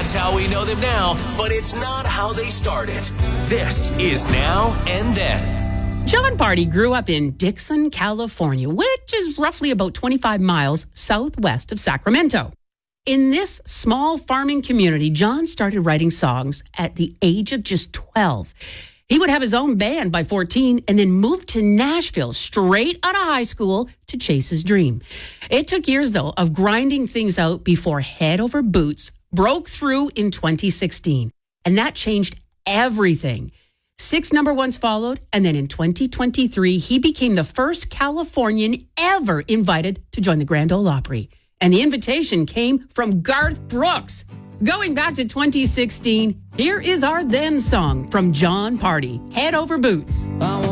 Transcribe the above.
That's how we know them now, but it's not how they started. This is Now and Then. Jon Pardi grew up in Dixon, California, which is roughly about 25 miles southwest of Sacramento. In this small farming community, Jon started writing songs at the age of just 12. He would have his own band by 14 and then moved to Nashville straight out of high school to chase his dream. It took years, though, of grinding things out before Head Over Boots broke through in 2016. And that changed everything. 6 number ones followed, and then in 2023, he became the first Californian ever invited to join the Grand Ole Opry. And the invitation came from Garth Brooks. Going back to 2016, here is our then song from Jon Pardi, Head Over Boots.